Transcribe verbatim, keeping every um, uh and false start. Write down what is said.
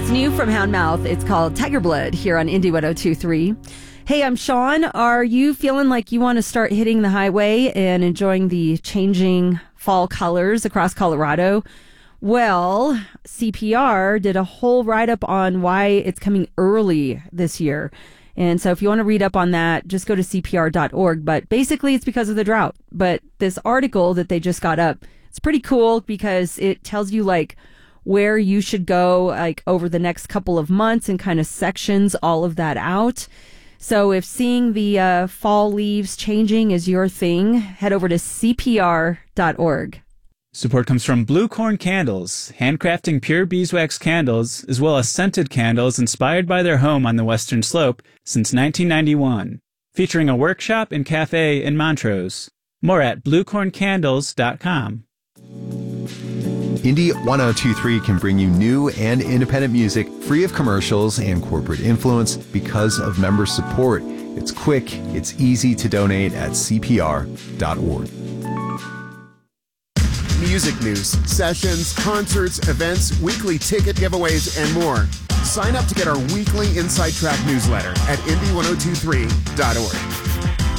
That's new from Houndmouth. It's called Tiger Blood here on Indie one oh two point three. Hey, I'm Sean. Are you feeling like you want to start hitting the highway and enjoying the changing fall colors across Colorado? Well, C P R did a whole write-up on why it's coming early this year. And so if you want to read up on that, just go to C P R dot org. But basically, it's because of the drought. But this article that they just got up, it's pretty cool because it tells you, like, where you should go, like, over the next couple of months and kind of sections all of that out. So if seeing the uh, fall leaves changing is your thing, head over to C P R dot org. Support comes from Blue Corn Candles, handcrafting pure beeswax candles, as well as scented candles inspired by their home on the Western Slope since nineteen ninety-one, featuring a workshop and cafe in Montrose. More at blue corn candles dot com. Indie one oh two point three can bring you new and independent music free of commercials and corporate influence because of member support. It's quick, it's easy to donate at C P R dot org. Music news, sessions, concerts, events, weekly ticket giveaways, and more. Sign up to get our weekly Inside Track newsletter at indie one oh two three dot org.